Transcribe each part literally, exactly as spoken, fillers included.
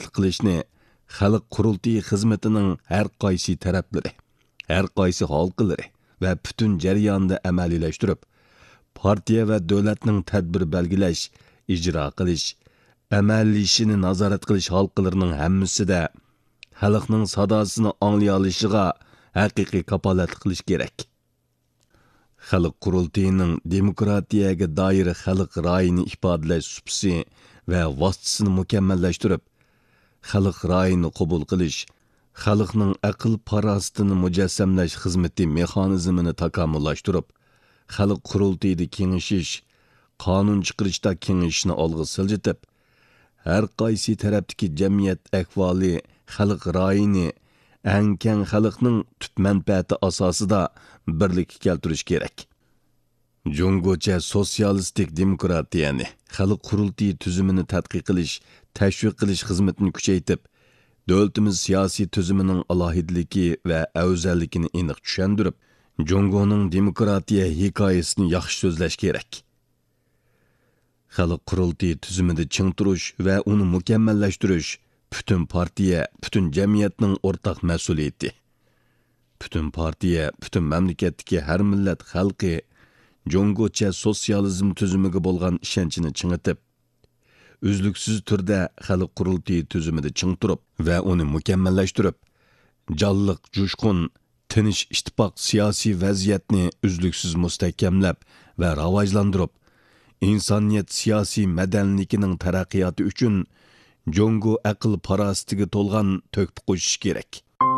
kapolatlı qilishni Xalq qurultiyi xizmetining har qaysi taraflari, har qaysi halqalari va butun jarayonda amaliyleştirib, partiya va davlatning tadbir belgilash, ijro qilish, amallashishini nazorat qilish halqalarining hammasida xalqning sadosini anglay olishiga haqiqiy kapolat qilish kerak. Xalq qurultiyining demokratiyaga doir xalq ra'yini ifodalash supsi va vositasini mukammallashtirib, xalq ra'yini qabul qilish, xalqning aql farosatini mujassamlash xizmati mexanizmini takomillashtirib, xalq qurultiyida kengashish, qonun chiqarishda kengashishni olg'a siljitib, har qaysi tarafdagi jamiyat ahvoli xalq ra'yini eng keng xalqning tub manfaati asosida birlikka keltirish kerak. Jungocha sotsialistik demokratiyani, xalq qurultiyi tuzumini tadqiq qilish, tashviq qilish xizmatini kuchaytib, davlatimiz siyosiy tuzumining alohidligi va afzalligini aniq tushundirib, Jungoning demokratiya hikoyasini yaxshi so'zlash kerak. Xalq qurultiyi tuzumida ching turish va uni mukammallashtirish butun partiya, butun jamiyatning o'rtaq mas'uliyati. Butun partiya, butun mamlakatdagi har millat xalqi Jungocha sotsializm tuzumiga bo'lgan ishonchini chingitib, uzluksiz turda xalq qurultiyi tuzumida ching turib va uni mukammallashtirib, jonliq, jo'shqin, tinch ittifoq siyosiy vaziyatni uzluksiz mustahkamlab va rivojlantirib, insoniyat siyosiy madaniyatining taraqqiyoti uchun Jungo aql farosatiga to'lgan to'kpi qo'shish kerak.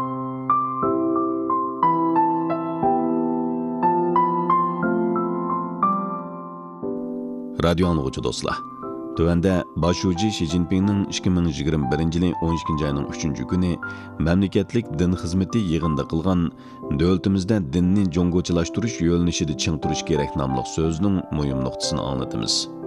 Radio anlıqçı dostlar. Tövəndə başucu Xi Jinping'nin ikki ming yigirma birinchi yilning o'n ikkinchi ayning uchinchi kuni mamlakatlik din xizmati yig'inda qilgan davlatimizda dinni jongochilashtirish yo'linishida ching turish kerak nomli so'zning muhim nuqtasini anglatamiz.